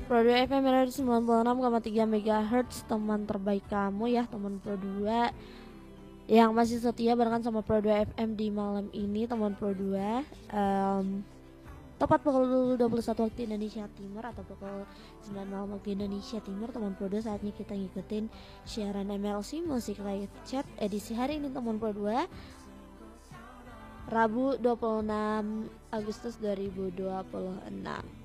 Pro 2 FM Radio 96,3 MHz, teman terbaik kamu ya, teman Pro 2 yang masih setia barengan sama Pro 2 FM di malam ini, teman Pro 2. Tepat pukul 21 waktu Indonesia Timur atau pukul 9 malam waktu Indonesia Timur, teman Pro 2, saatnya kita ngikutin siaran MLC Musik Live Chat edisi hari ini, teman Pro 2, Rabu 26 Agustus 2026.